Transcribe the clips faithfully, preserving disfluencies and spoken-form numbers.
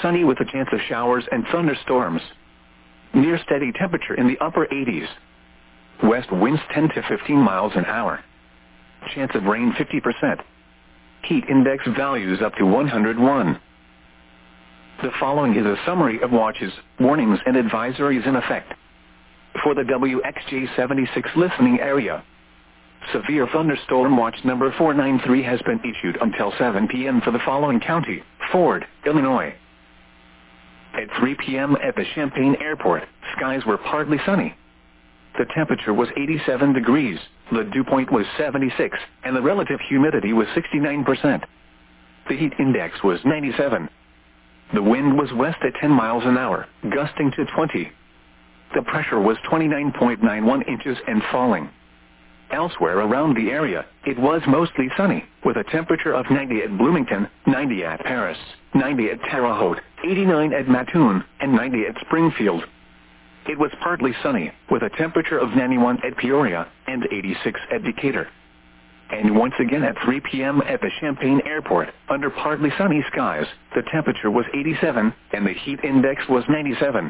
sunny with a chance of showers and thunderstorms. Near steady temperature in the upper eighties. West winds ten to fifteen miles an hour. Chance of rain fifty percent. Heat index values up to one hundred one. The following is a summary of watches, warnings and advisories in effect. For the W X J seventy-six listening area, severe thunderstorm watch number four nine three has been issued until seven p m for the following county: Ford, Illinois. At three p m at the Champaign Airport, skies were partly sunny. The temperature was eighty-seven degrees, the dew point was seventy-six, and the relative humidity was sixty-nine percent. The heat index was ninety-seven. The wind was west at ten miles an hour, gusting to twenty. The pressure was twenty-nine point nine one inches and falling. Elsewhere around the area, it was mostly sunny, with a temperature of ninety at Bloomington, ninety at Paris, ninety at Terre Haute, eighty-nine at Mattoon, and ninety at Springfield. It was partly sunny, with a temperature of ninety-one at Peoria, and eighty-six at Decatur. And once again at three p m at the Champaign Airport, under partly sunny skies, the temperature was eighty-seven, and the heat index was ninety-seven.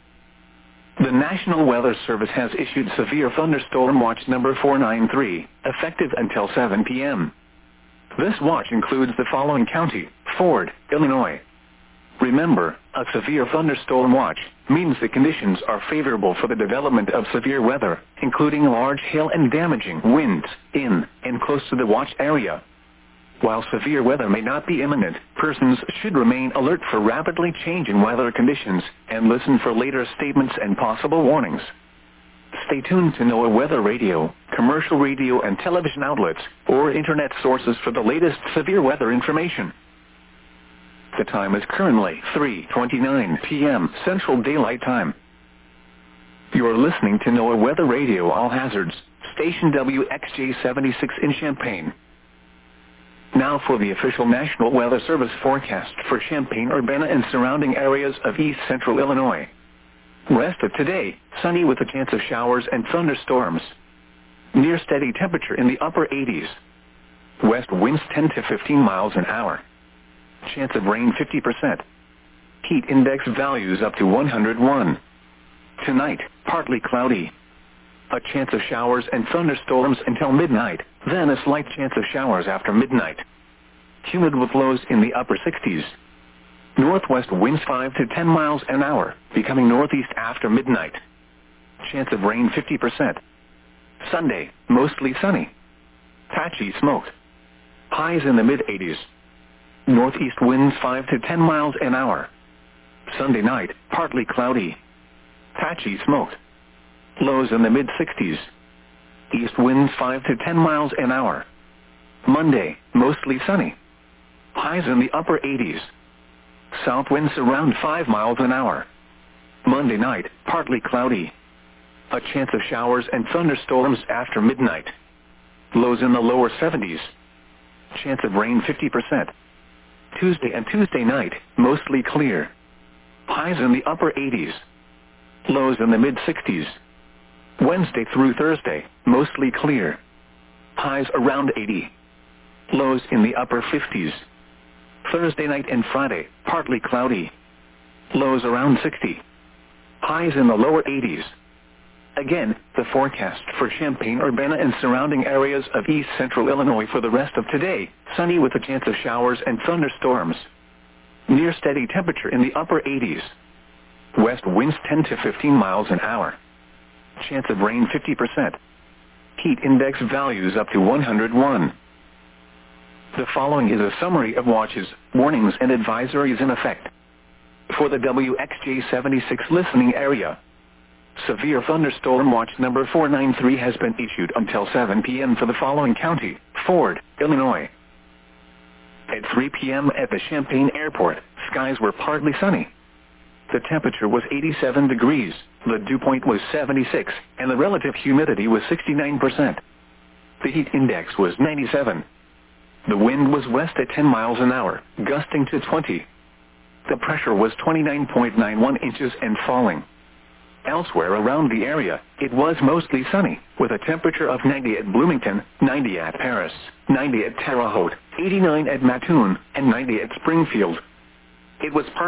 The National Weather Service has issued severe thunderstorm watch number four nine three, effective until seven p m This watch includes the following county: Ford, Illinois. Remember, a severe thunderstorm watch means the conditions are favorable for the development of severe weather, including large hail and damaging winds, in and close to the watch area. While severe weather may not be imminent, persons should remain alert for rapidly changing weather conditions and listen for later statements and possible warnings. Stay tuned to NOAA Weather Radio, commercial radio and television outlets, or internet sources for the latest severe weather information. The time is currently three twenty-nine p m Central Daylight Time. You are listening to NOAA Weather Radio All Hazards, station W X J seventy-six in Champaign. Now for the official National Weather Service forecast for Champaign-Urbana and surrounding areas of east central Illinois. Rest of today, sunny with a chance of showers and thunderstorms. Near steady temperature in the upper eighties. West winds ten to fifteen miles an hour. Chance of rain fifty percent. Heat index values up to one hundred one. Tonight, partly cloudy. A chance of showers and thunderstorms until midnight, then a slight chance of showers after midnight. Humid with lows in the upper sixties. Northwest winds five to ten miles an hour, becoming northeast after midnight. Chance of rain fifty percent. Sunday, mostly sunny. Patchy smoke. Highs in the mid eighties. Northeast winds five to ten miles an hour. Sunday night, partly cloudy. Patchy smoke. Lows in the mid sixties. East winds five to ten miles an hour. Monday, mostly sunny. Highs in the upper eighties. South winds around five miles an hour. Monday night, partly cloudy. A chance of showers and thunderstorms after midnight. Lows in the lower seventies. Chance of rain fifty percent. Tuesday and Tuesday night, mostly clear. Highs in the upper eighties. Lows in the mid sixties. Wednesday through Thursday, mostly clear. Highs around eighty. Lows in the upper fifties. Thursday night and Friday, partly cloudy. Lows around sixty. Highs in the lower eighties. Again, the forecast for Champaign-Urbana and surrounding areas of east central Illinois for the rest of today: sunny with a chance of showers and thunderstorms. Near steady temperature in the upper eighties. West winds ten to fifteen miles an hour. Chance of rain fifty percent. Heat index values up to one hundred one. The following is a summary of watches, warnings and advisories in effect. For the W X J seventy-six listening area, severe thunderstorm watch number four nine three has been issued until seven p m for the following county: Ford, Illinois. At three p m at the Champaign Airport, skies were partly sunny. The temperature was eighty-seven degrees, the dew point was seventy-six, and the relative humidity was sixty-nine percent. The heat index was ninety-seven. The wind was west at ten miles an hour, gusting to twenty. The pressure was twenty-nine point nine one inches and falling. Elsewhere around the area, it was mostly sunny, with a temperature of ninety at Bloomington, ninety at Paris, ninety at Terre Haute, eighty-nine at Mattoon, and ninety at Springfield. It was part